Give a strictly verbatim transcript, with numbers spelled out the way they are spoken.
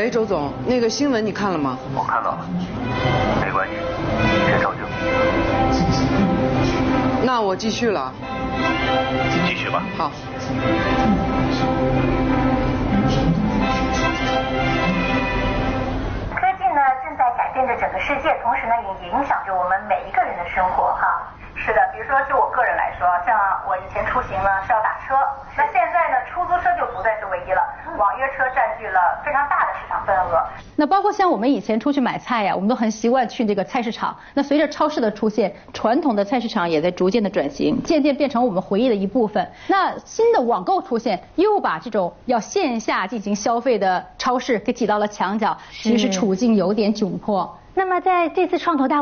喂，周总，那个新闻你看了吗？ 我看到了，没关系，先照旧。 那我继续了。 继续吧。 好。 科技呢正在改变着整个世界，同时呢也影响着我们每一个人的生活哈。是的，比如说就我个人来说，像我以前出行呢是要打车，那现在呢出租车就不再是唯一了，网约车占据了非常大的市场份额。 那包括像我们以前出去买菜呀，我们都很习惯去这个菜市场。那随着超市的出现，传统的菜市场也在逐渐的转型，渐渐变成我们回忆的一部分。那新的网购出现，又把这种要线下进行消费的超市给挤到了墙角，其实处境有点窘迫。 那么在这次创投大